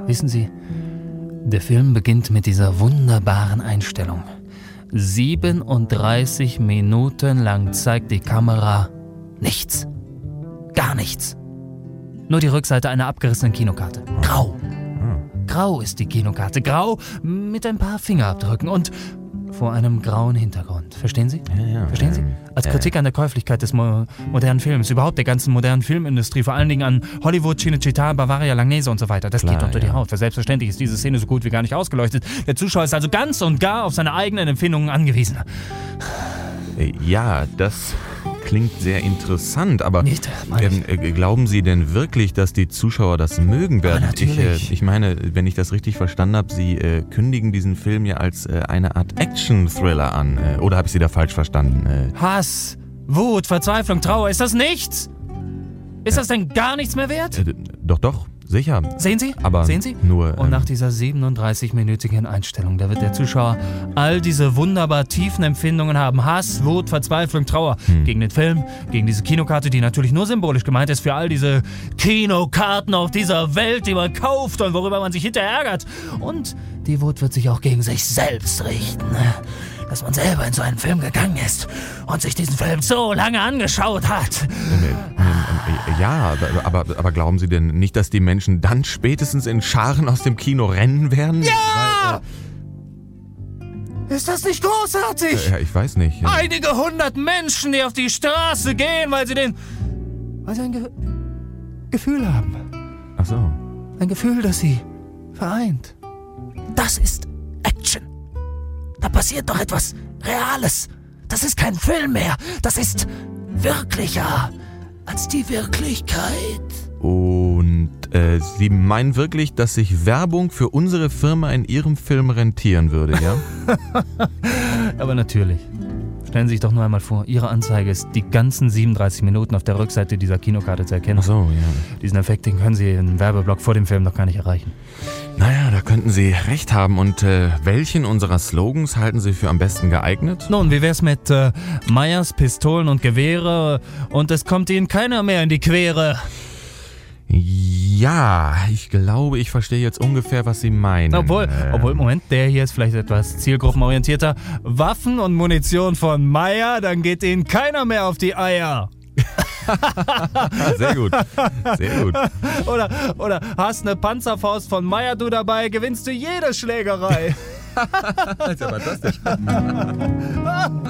Wissen Sie, der Film beginnt mit dieser wunderbaren Einstellung. 37 Minuten lang zeigt die Kamera nichts. Gar nichts. Nur die Rückseite einer abgerissenen Kinokarte. Grau. Grau ist die Kinokarte. Grau mit ein paar Fingerabdrücken und vor einem grauen Hintergrund. Verstehen Sie? Ja. Verstehen Sie? Als Kritik an der Käuflichkeit des modernen Films, überhaupt der ganzen modernen Filmindustrie, vor allen Dingen an Hollywood, Cinecittà, Bavaria, Langnese und so weiter. Das geht unter die Haut. Für selbstverständlich ist diese Szene so gut wie gar nicht ausgeleuchtet. Der Zuschauer ist also ganz und gar auf seine eigenen Empfindungen angewiesen. Ja, das klingt sehr interessant, aber Nicht, glauben Sie denn wirklich, dass die Zuschauer das mögen werden? Natürlich. Ich meine, wenn ich das richtig verstanden habe, Sie kündigen diesen Film ja als eine Art Action-Thriller an. Oder habe ich Sie da falsch verstanden? Hass, Wut, Verzweiflung, Trauer, ist das nichts? Ist das denn gar nichts mehr wert? Doch, sicher. Sehen Sie? Aber Sehen Sie? nur... Und nach dieser 37-minütigen Einstellung, da wird der Zuschauer all diese wunderbar tiefen Empfindungen haben. Hass, Wut, Verzweiflung, Trauer. Gegen den Film, gegen diese Kinokarte, die natürlich nur symbolisch gemeint ist für all diese Kinokarten auf dieser Welt, die man kauft und worüber man sich hinterher ärgert. Und die Wut wird sich auch gegen sich selbst richten. Dass man selber in so einen Film gegangen ist und sich diesen Film so lange angeschaut hat. Ja, aber glauben Sie denn nicht, dass die Menschen dann spätestens in Scharen aus dem Kino rennen werden? Ja! Ist das nicht großartig? Ja, ich weiß nicht. Einige 100 Menschen, die auf die Straße gehen, weil sie ein Gefühl haben. Ach so. Ein Gefühl, das sie vereint. Das ist Action. Da passiert doch etwas Reales. Das ist kein Film mehr. Das ist wirklicher als die Wirklichkeit. Und Sie meinen wirklich, dass sich Werbung für unsere Firma in Ihrem Film rentieren würde, ja? Aber natürlich. Stellen Sie sich doch nur einmal vor, Ihre Anzeige ist die ganzen 37 Minuten auf der Rückseite dieser Kinokarte zu erkennen. Ach so, ja. Diesen Effekt, den können Sie im Werbeblock vor dem Film noch gar nicht erreichen. Naja, da könnten Sie recht haben. Und welchen unserer Slogans halten Sie für am besten geeignet? Nun, wie wär's mit Meyers, Pistolen und Gewehre und es kommt Ihnen keiner mehr in die Quere? Ja, ich glaube, ich verstehe jetzt ungefähr, was Sie meinen. Obwohl, Moment, der hier ist vielleicht etwas zielgruppenorientierter. Waffen und Munition von Meyer, dann geht Ihnen keiner mehr auf die Eier. Sehr gut, sehr gut. Oder hast eine Panzerfaust von Meyer du dabei, gewinnst du jede Schlägerei. Das ist ja fantastisch.